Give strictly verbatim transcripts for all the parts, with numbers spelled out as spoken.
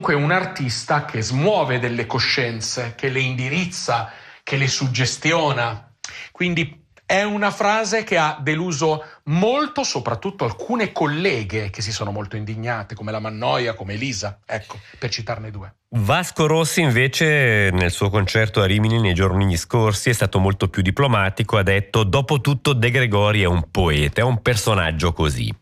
un artista che smuove delle coscienze, che le indirizza, che le suggestiona. Quindi è una frase che ha deluso molto, soprattutto alcune colleghe che si sono molto indignate, come la Mannoia, come Elisa, ecco, per citarne due. Vasco Rossi invece nel suo concerto a Rimini nei giorni scorsi è stato molto più diplomatico, ha detto: dopo tutto De Gregori è un poeta, è un personaggio così.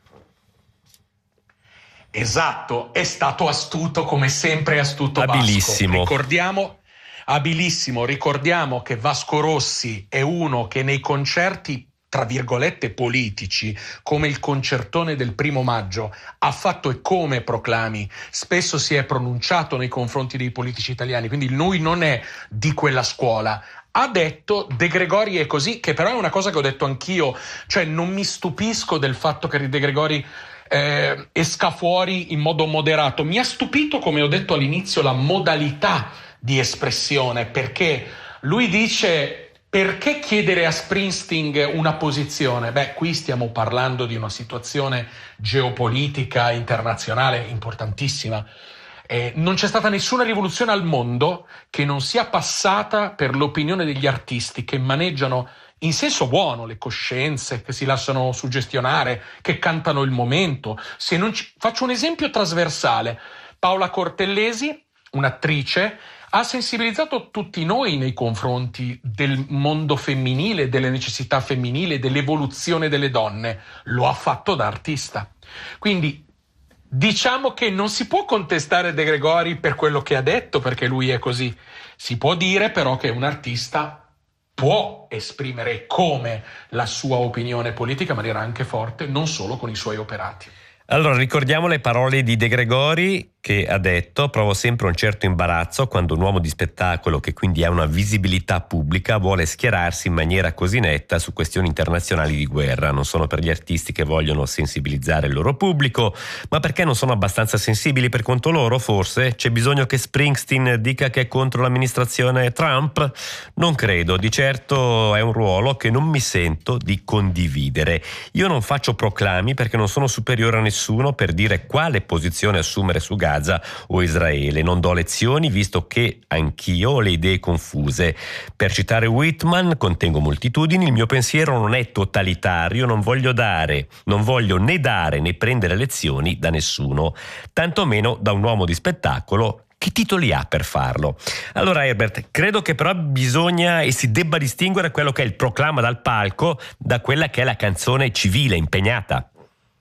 Esatto, è stato astuto come sempre astuto Vasco. Abilissimo. Ricordiamo Abilissimo, ricordiamo che Vasco Rossi è uno che nei concerti, tra virgolette, politici, come il concertone del primo maggio, ha fatto e come proclami, spesso si è pronunciato nei confronti dei politici italiani, quindi lui non è di quella scuola. Ha detto De Gregori è così, che però è una cosa che ho detto anch'io, cioè non mi stupisco del fatto che De Gregori eh, esca fuori in modo moderato. Mi ha stupito, come ho detto all'inizio, la modalità di espressione, perché lui dice: perché chiedere a Springsteen una posizione? Beh, qui stiamo parlando di una situazione geopolitica internazionale importantissima. Eh, non c'è stata nessuna rivoluzione al mondo che non sia passata per l'opinione degli artisti che maneggiano in senso buono le coscienze, che si lasciano suggestionare, che cantano il momento. Se non ci... Faccio un esempio trasversale. Paola Cortellesi, un'attrice, ha sensibilizzato tutti noi nei confronti del mondo femminile, delle necessità femminili, dell'evoluzione delle donne. Lo ha fatto da artista. Quindi diciamo che non si può contestare De Gregori per quello che ha detto, perché lui è così. Si può dire però che un artista può esprimere come la sua opinione politica in maniera anche forte, non solo con i suoi operati. Allora, ricordiamo le parole di De Gregori, che ha detto: provo sempre un certo imbarazzo quando un uomo di spettacolo, che quindi ha una visibilità pubblica, vuole schierarsi in maniera così netta su questioni internazionali di guerra. Non sono per gli artisti che vogliono sensibilizzare il loro pubblico, ma perché non sono abbastanza sensibili per conto loro, forse? C'è bisogno che Springsteen dica che è contro l'amministrazione Trump? Non credo, di certo è un ruolo che non mi sento di condividere. Io non faccio proclami perché non sono superiore a nessuno per dire quale posizione assumere su Gaza o Israele. Non do lezioni, visto che anch'io ho le idee confuse. Per citare Whitman, contengo moltitudini, il mio pensiero non è totalitario, non voglio dare, non voglio né dare né prendere lezioni da nessuno, tantomeno da un uomo di spettacolo. Che titoli ha per farlo? Allora, Herbert, credo che però bisogna e si debba distinguere quello che è il proclama dal palco da quella che è la canzone civile, impegnata.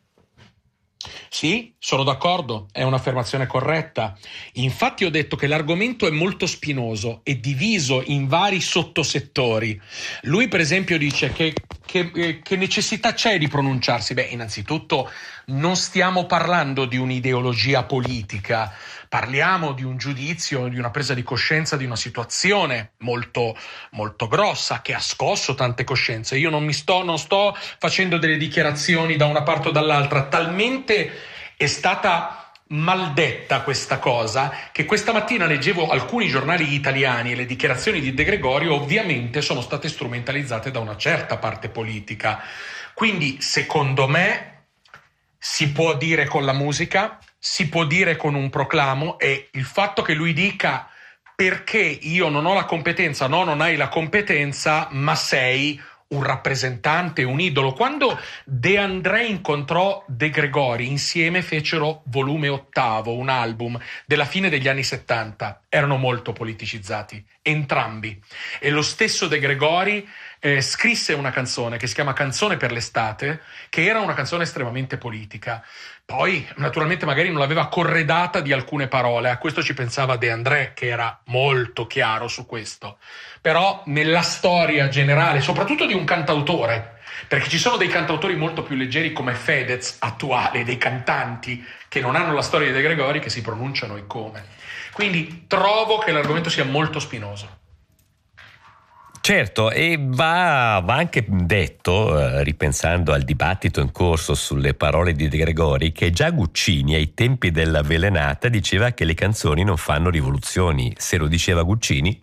Sì, sono d'accordo, è un'affermazione corretta. Infatti ho detto che l'argomento è molto spinoso e diviso in vari sottosettori. Lui per esempio dice che, che, che necessità c'è di pronunciarsi? Beh, innanzitutto non stiamo parlando di un'ideologia politica, parliamo di un giudizio, di una presa di coscienza di una situazione molto, molto grossa che ha scosso tante coscienze. Io non mi sto, non sto facendo delle dichiarazioni da una parte o dall'altra, talmente è stata maldetta questa cosa che questa mattina leggevo alcuni giornali italiani e le dichiarazioni di De Gregorio ovviamente sono state strumentalizzate da una certa parte politica. Quindi secondo me si può dire con la musica, si può dire con un proclamo, e il fatto che lui dica perché io non ho la competenza, no, non hai la competenza, ma sei un rappresentante, un idolo. Quando De André incontrò De Gregori, insieme fecero volume ottavo, un album della fine degli anni settanta, erano molto politicizzati, entrambi. E lo stesso De Gregori eh, scrisse una canzone che si chiama Canzone per l'estate, che era una canzone estremamente politica. Poi, naturalmente, magari non l'aveva corredata di alcune parole, a questo ci pensava De André, che era molto chiaro su questo. Però nella storia generale, soprattutto di un cantautore, perché ci sono dei cantautori molto più leggeri come Fedez, attuale, dei cantanti che non hanno la storia di De Gregori, che si pronunciano e come. Quindi trovo che l'argomento sia molto spinoso. Certo, e va, va anche detto, eh, ripensando al dibattito in corso sulle parole di De Gregori, che già Guccini ai tempi dell'Avvelenata diceva che le canzoni non fanno rivoluzioni. Se lo diceva Guccini?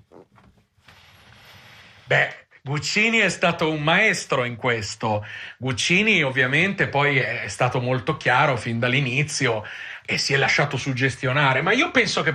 Beh, Guccini è stato un maestro in questo. Guccini ovviamente poi è stato molto chiaro fin dall'inizio, e si è lasciato suggestionare. Ma io penso che